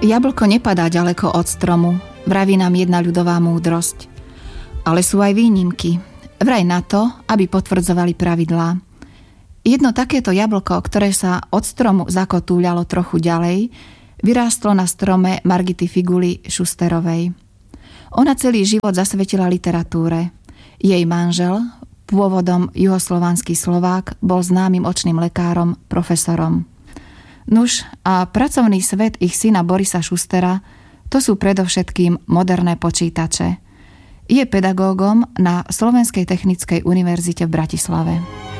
Jablko nepadá ďaleko od stromu, vraví nám jedna ľudová múdrosť. Ale sú aj výnimky, vraj na to, aby potvrdzovali pravidlá. Jedno takéto jablko, ktoré sa od stromu zakotúľalo trochu ďalej, vyrástlo na strome Margity Figuly Schusterovej. Ona celý život zasvetila literatúre. Jej manžel, pôvodom juhoslovanský Slovák, bol známym očným lekárom, profesorom. Nuž a pracovný svet ich syna Borisa Schustera, to sú predovšetkým moderné počítače. Je pedagógom na Slovenskej technickej univerzite v Bratislave.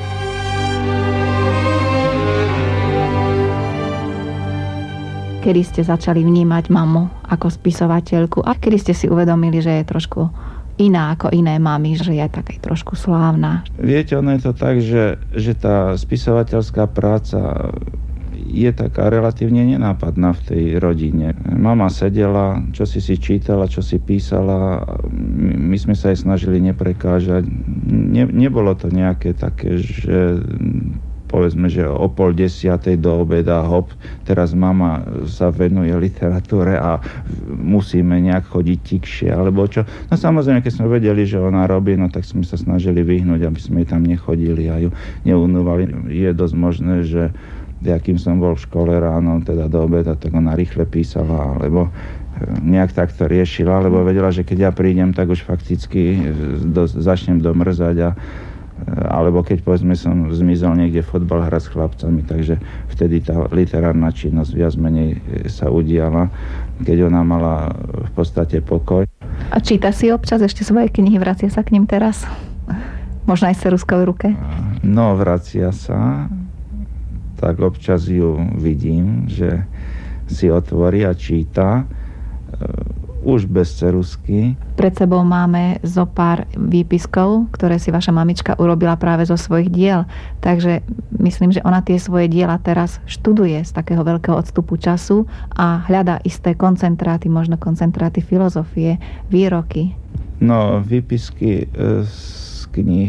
Kedy ste začali vnímať mamu ako spisovateľku a kedy ste si uvedomili, že je trošku iná ako iné mamy, že je tak aj trošku slávna? Viete, ono je to tak, že tá spisovateľská práca je taká relatívne nenápadná v tej rodine. Mama sedela, čo si čítala, čo si písala, my sme sa aj snažili neprekážať. Nebolo to nejaké také, že povedzme, že o 9:30 do obeda, hop, teraz mama sa venuje literatúre a musíme nejak chodiť tikšie, alebo čo. No samozrejme, keď sme vedeli, že ona robí, no tak sme sa snažili vyhnúť, aby sme tam nechodili a ju neunúvali. Je dosť možné, že akým som bol v škole ráno, teda do obeda, tak ona rýchle písala, alebo nejak takto riešila, lebo vedela, že keď ja prídem, tak už fakticky začnem domrzať alebo keď povedzme som zmizol niekde fotbal hrať s chlapcami, takže vtedy tá literárna činnosť viac menej sa udiala, keď ona mala v podstate pokoj. A číta si občas ešte svoje knihy, vracia sa k ním teraz? Možno aj s ceruzkou v ruke? No, vracia sa. Tak občas ju vidím, že si otvorí a číta, už bez ceruzky. Pred sebou máme zo pár výpiskov, ktoré si vaša mamička urobila práve zo svojich diel. Takže myslím, že ona tie svoje diela teraz študuje z takého veľkého odstupu času a hľadá isté koncentráty, možno koncentráty filozofie, výroky. No, výpisky z kníh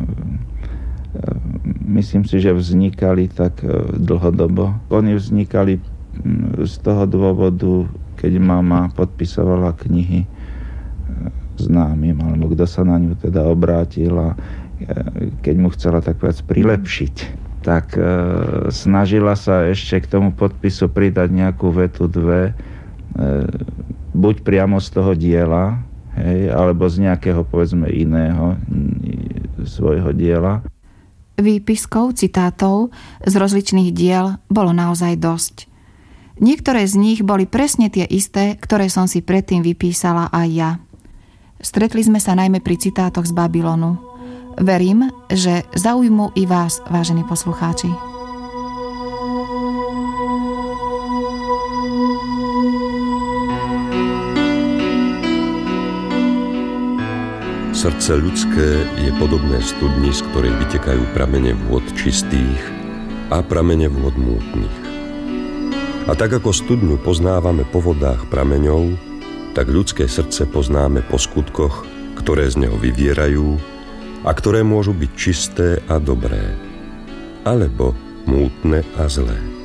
myslím si, že vznikali tak dlhodobo. Oni vznikali z toho dôvodu, keď mama podpisovala knihy známym, alebo kto sa na ňu teda obrátil a keď mu chcela tak viac prilepšiť, tak snažila sa ešte k tomu podpisu pridať nejakú vetu, dve, buď priamo z toho diela, hej, alebo z nejakého povedzme iného svojho diela. Výpiskov, citátov z rozličných diel bolo naozaj dosť. Niektoré z nich boli presne tie isté, ktoré som si predtým vypísala aj ja. Stretli sme sa najmä pri citátoch z Babylonu. Verím, že zaujmú i vás, vážení poslucháči. Srdce ľudské je podobné studni, z ktorej vytekajú pramene vôd čistých a pramene vôd mútnych. A tak ako studňu poznávame po vodách prameňov, tak ľudské srdce poznáme po skutkoch, ktoré z neho vyvierajú a ktoré môžu byť čisté a dobré, alebo mútne a zlé.